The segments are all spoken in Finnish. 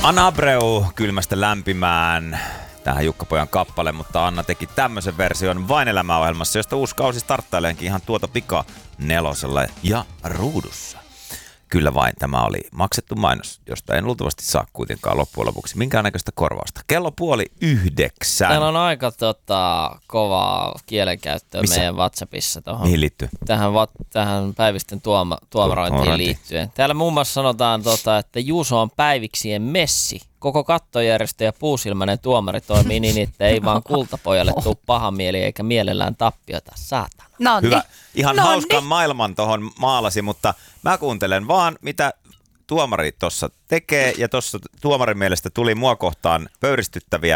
Anna Abreu kylmästä lämpimään. Tähän Jukka-pojan kappale, mutta Anna teki tämmöisen version Vain elämää-ohjelmassa, josta uusi kausi starttaileenkin ihan tuota pika 4 ja ruudussa. Kyllä vain, tämä oli maksettu mainos, josta en luultavasti saa kuitenkaan loppujen lopuksi minkäännäköistä korvausta. Kello 8:30. Täällä on aika kovaa kielenkäyttöä meidän WhatsAppissa tohon. Mihin liittyy? Tähän päivisten tuomarointiin liittyen. Täällä muun muassa sanotaan, että Juuso on päiviksien messi. Koko kattojärjestö ja puusilmäinen tuomari toimii niin, että ei vaan kultapojalle tule paha mieli eikä mielellään tappiota. Saatana. Hyvä. Ihan hauskan maailman tohon maalasi, mutta mä kuuntelen vaan, mitä tuomari tuossa tekee. Ja tuossa tuomarin mielestä tuli mua kohtaan pöyristyttäviä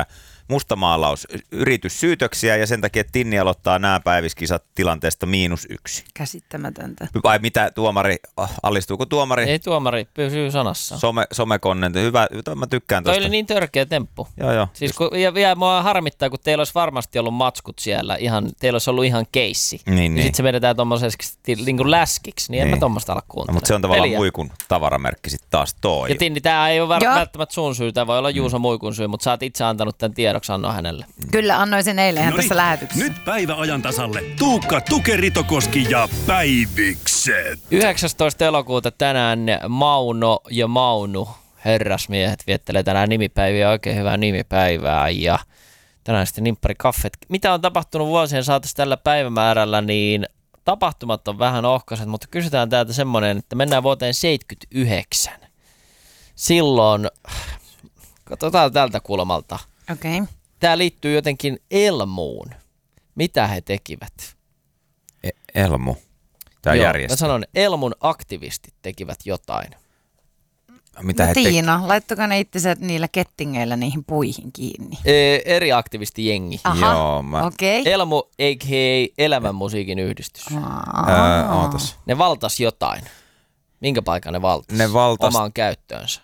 mustamaalausyrityssyytöksiä ja sen takia Tinni aloittaa nämä päiviskisat tilanteesta -1. Käsittämätöntä. Vai mitä tuomari, alistuuko tuomari? Ei tuomari, pysyy sanassa. Somekonneenti, hyvä, mä tykkään tuosta. Toi oli niin törkeä temppu. Joo. Siis ja vielä mua harmittaa, kun teillä olisi varmasti ollut matskut siellä, teillä olisi ollut ihan keissi. Niin. Ja sitten se vedetään tommoseksi niin kuin läskiksi, niin en mä tommoista ala kuuntele. No, mutta se on tavallaan muikun tavaramerkki sitten taas toi. Ja Tinni, tää ei ole välttämättä sun syy, tää voi olla Juuso muikun syy, mutta sä oot itse antanut tämän tiedoksiannon hänelle. Kyllä, annoin sen eilen tässä lähetyksessä. Nyt päivä ajan tasalle. Tuukka, Tukeritokoski ja Päivikset. 19. elokuuta tänään Mauno ja Maunu, herrasmiehet, viettelee tänään nimipäiviä, oikein hyvää nimipäivää. Ja tänään sitten nimppari-kaffet. Mitä on tapahtunut vuosien saatossa tällä päivämäärällä, niin tapahtumat on vähän ohkaiset, mutta kysytään täältä semmoinen, että mennään vuoteen 79. Silloin, katsotaan tältä kulmalta. Okei. Tämä liittyy jotenkin Elmuun. Mitä he tekivät? Elmu. Tämä järjestö. Mä sanon, Elmun aktivistit tekivät jotain. Mitä he Tiina, laittokaa ne itse niillä kettingeillä niihin puihin kiinni. Eri aktivistijengi. Aha, Joo, okei. Elmu, a.k.a. Elämän musiikin yhdistys. Ootas. Ne valtas jotain. Minkä paikan ne valtas? Ne valtas omaan käyttöönsä.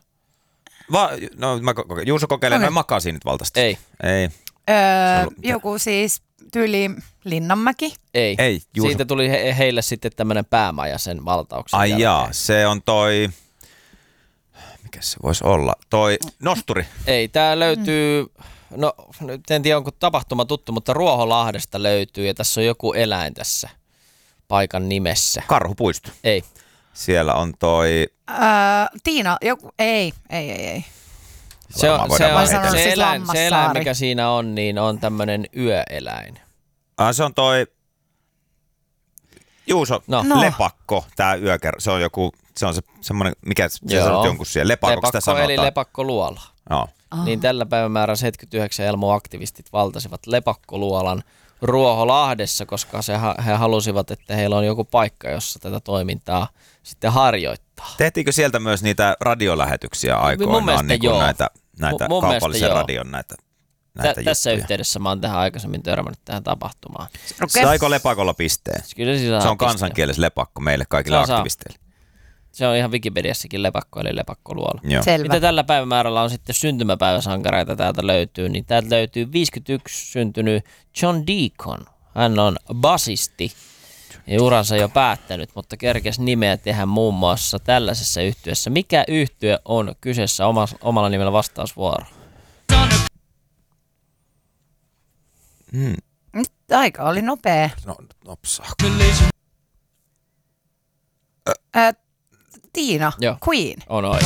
Juuso kokeilee noin makasiinit valtasta. Ei. Joku siis tyyli Linnanmäki. Ei. Juuso. Siitä tuli heille sitten tämmöinen päämaja sen valtauksen Ai jälkeen. jaa, se on toi, mikä se voisi olla, toi nosturi. Ei, tää löytyy, no nyt en tiedä onko tapahtuma tuttu, mutta Ruoholahdesta löytyy ja tässä on joku eläin tässä paikan nimessä. Karhupuisto. Ei. Siellä on toi... Tiina, joku, ei. Se siis eläin, mikä siinä on, niin on tämmöinen yöeläin. Se on toi... Juuso, lepakko, tää yökerro. Se on joku, se on semmoinen, mikä se on jonkun siellä. Lepakko sitä sanotaan. Eli lepakkoluola. Joo. Niin tällä päivämäärällä 79 Elmo-aktivistit valtasivat lepakkoluolan Ruoholahdessa, koska he halusivat, että heillä on joku paikka, jossa tätä toimintaa sitten harjoittaa. Tehtiinkö sieltä myös niitä radiolähetyksiä aikoinaan, niin kuin näitä kaupallisen radion näitä tässä juttuja? Yhteydessä mä oon tähän aikaisemmin törmännyt tähän tapahtumaan. Okay. Saiko lepakolla pisteen? Kyllä se on kansankieles lepakko meille kaikille aktivisteille. Se on ihan Wikipediassakin lepakko, eli lepakkoluola. Selvä. Mitä tällä päivämäärällä on sitten syntymäpäiväsankareita täältä löytyy, niin täältä löytyy 51 syntynyt John Deacon. Hän on basisti ja uransa jo päättänyt, mutta kerkesi nimeä tehdä muun muassa tällaisessa yhtyeessä. Mikä yhtye on kyseessä omalla nimellä vastausvuoro? Nyt aika oli nopea. No, nopsaa. Tiina, Joo. Queen. On oikein.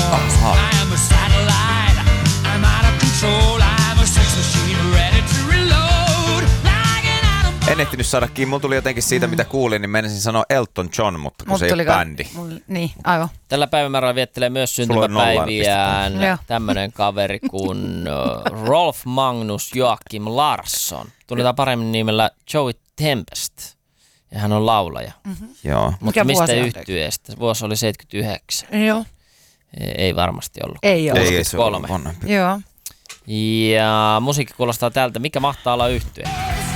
En ehtinyt saada kiinni. Mulla tuli jotenkin siitä, mitä kuulin, niin menisin sanoa Elton John, mutta kun se ei ole bändi. Niin, aivan. Tällä päivämäärällä viettelee myös syntymäpäiviään tämmöinen kaveri kuin Rolf Magnus Joakim Larsson. Tunnetaan paremmin nimellä Joey Tempest. Ja hän on laulaja. Joo. Mutta mistä yhtyeestä? Vuosi oli 79. Joo. Ei varmasti ollut. Ei ole. Ei se ole vanhempi. Joo. Ja musiikki kuulostaa tältä. Mikä mahtaa olla yhtye?